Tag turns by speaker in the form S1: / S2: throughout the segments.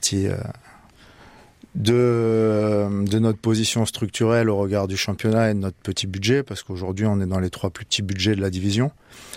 S1: partie de notre position structurelle au regard du championnat et de notre petit budget, parce qu'aujourd'hui on est dans les 3 plus petits budgets de la division.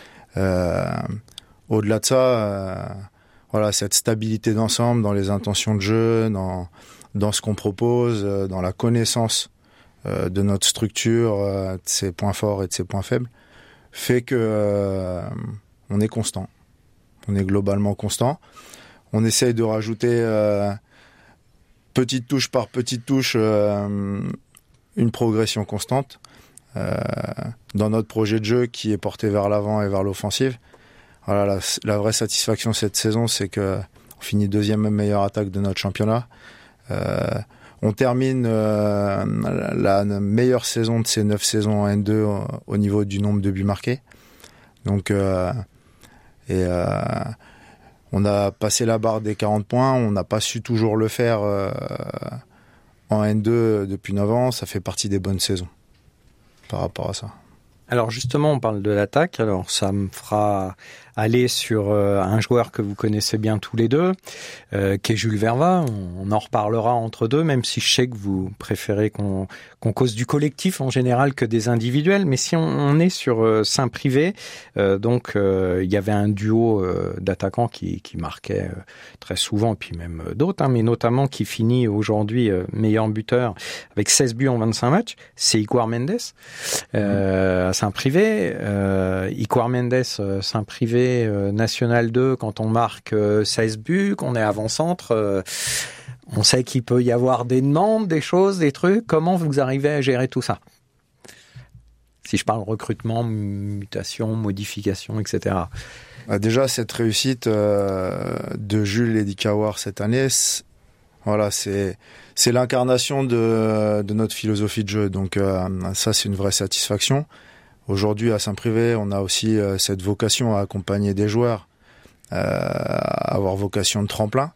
S1: Au-delà de ça, voilà, cette stabilité d'ensemble dans les intentions de jeu, dans ce qu'on propose, dans la connaissance de notre structure, de ses points forts et de ses points faibles, fait que on est constant. On est globalement constant. On essaye de rajouter petite touche par petite touche une progression constante dans notre projet de jeu qui est porté vers l'avant et vers l'offensive. Voilà, la vraie satisfaction cette saison, c'est qu'on finit 2e meilleure attaque de notre championnat. On termine la meilleure saison de ces 9 saisons en N2 au niveau du nombre de buts marqués. Donc, on a passé la barre des 40 points. On n'a pas su toujours le faire en N2 depuis 9 ans. Ça fait partie des bonnes saisons par rapport à ça.
S2: Alors justement, on parle de l'attaque. Alors ça me fera aller sur un joueur que vous connaissez bien tous les deux, qui est Jules Vervat. On en reparlera entre deux, même si je sais que vous préférez qu'on cause du collectif en général que des individuels. Mais si on est sur Saint-Privé, donc il y avait un duo d'attaquants qui marquait très souvent, et puis même d'autres, mais notamment qui finit aujourd'hui meilleur buteur avec 16 buts en 25 matchs. C'est Iguar Mendes à Saint-Privé. Iguar Mendes, Saint-Privé, National 2, quand on marque 16 buts, qu'on est avant-centre, on sait qu'il peut y avoir des demandes, des choses, des trucs. Comment vous arrivez à gérer tout ça ? Si je parle recrutement, mutation, modification, etc.
S1: Déjà, cette réussite de Jules et d'Ikawar cette année, c'est l'incarnation de notre philosophie de jeu. Donc ça, c'est une vraie satisfaction. Aujourd'hui, à Saint-Privé, on a aussi cette vocation à accompagner des joueurs, avoir vocation de tremplin.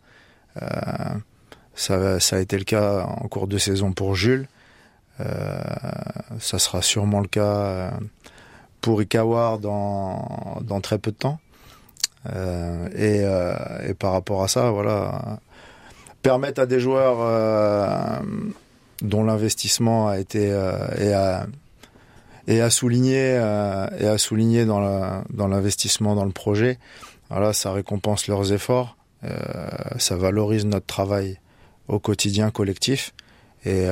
S1: Ça a été le cas en cours de saison pour Jules. Ça sera sûrement le cas pour Ikawar dans très peu de temps. Et par rapport à ça, voilà, permettre à des joueurs dont l'investissement a été et à souligner dans l'investissement dans le projet. Voilà, ça récompense leurs efforts, ça valorise notre travail au quotidien collectif, et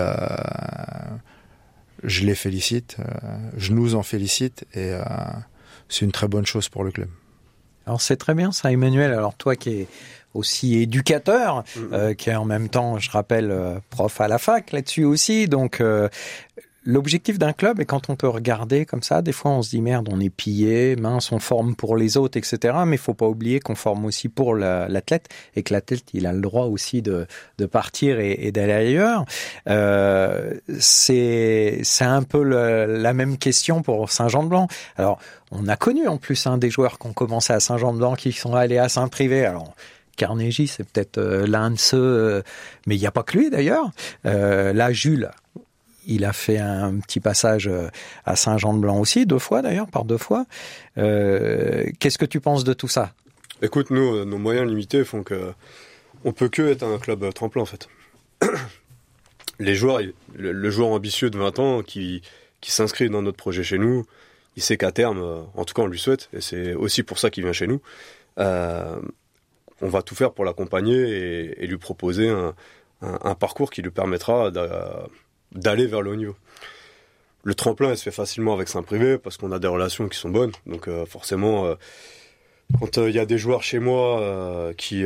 S1: je les félicite, je nous en félicite, et c'est une très bonne chose pour le club.
S2: Alors c'est très bien ça, Emmanuel. Alors toi qui es aussi éducateur, qui est en même temps, je rappelle, prof à la fac là-dessus aussi, donc l'objectif d'un club, et quand on peut regarder comme ça, des fois on se dit merde, on est pillé, mince, on forme pour les autres, etc. Mais il faut pas oublier qu'on forme aussi pour l'athlète, et que l'athlète, il a le droit aussi de partir et d'aller ailleurs. C'est un peu la même question pour Saint-Jean-de-Blanc. Alors, on a connu en plus des joueurs qui ont commencé à Saint-Jean-de-Blanc, qui sont allés à Saint-Privé. Alors, Carnegie, c'est peut-être l'un de ceux, mais il n'y a pas que lui d'ailleurs. Là, Jules, il a fait un petit passage à Saint-Jean-de-Blanc aussi, 2 fois d'ailleurs, par 2 fois. Qu'est-ce que tu penses de tout ça ?
S3: Écoute, nous, nos moyens limités font que on peut que être un club tremplin en fait. Les joueurs, le joueur ambitieux de 20 ans qui s'inscrit dans notre projet chez nous, il sait qu'à terme, en tout cas on lui souhaite, et c'est aussi pour ça qu'il vient chez nous, on va tout faire pour l'accompagner et lui proposer un parcours qui lui permettra d'aller vers le haut niveau. Le tremplin, il se fait facilement avec Saint-Privé parce qu'on a des relations qui sont bonnes. Donc forcément, quand il y a des joueurs chez moi qui,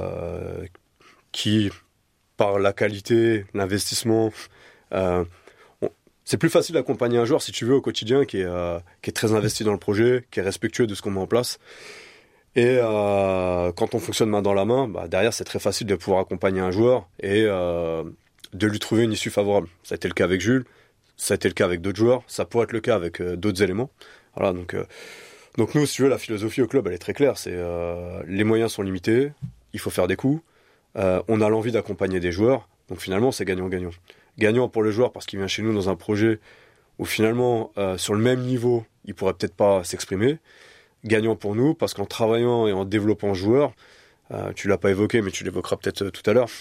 S3: par la qualité, l'investissement, c'est plus facile d'accompagner un joueur, si tu veux, au quotidien, qui est très investi dans le projet, qui est respectueux de ce qu'on met en place. Et quand on fonctionne main dans la main, derrière, c'est très facile de pouvoir accompagner un joueur et de lui trouver une issue favorable. Ça a été le cas avec Jules, ça a été le cas avec d'autres joueurs, ça pourrait être le cas avec d'autres éléments. Voilà, donc nous, si tu veux, la philosophie au club, elle est très claire. C'est les moyens sont limités, il faut faire des coups. On a l'envie d'accompagner des joueurs, donc finalement, c'est gagnant-gagnant. Gagnant pour le joueur parce qu'il vient chez nous dans un projet où finalement, sur le même niveau, il pourrait peut-être pas s'exprimer. Gagnant pour nous parce qu'en travaillant et en développant le joueur, tu l'as pas évoqué, mais tu l'évoqueras peut-être tout à l'heure.